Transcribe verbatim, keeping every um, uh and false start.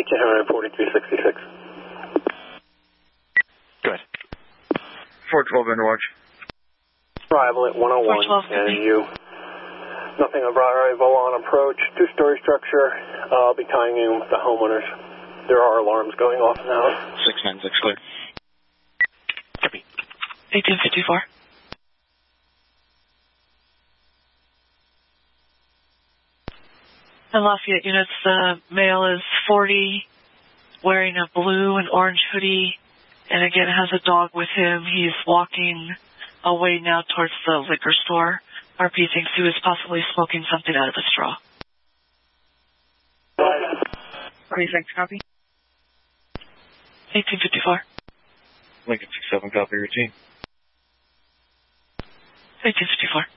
eighteen hundred forty-three sixty-six. Good. four twelve Underwatch. Arrival at one oh one, and you. Nothing of arrival on approach. Two-story structure. Uh, I'll be tying in with the homeowners. There are alarms going off in the house. six nine six clear. Copy. eighteen fifty-four. And Lafayette units, the male is forty, wearing a blue and orange hoodie, and again has a dog with him. He's walking away now towards the liquor store. R P thinks he was possibly smoking something out of a straw. twenty-six, copy. eighteen fifty-four. Lincoln six seven, copy routine. eighteen fifty-four.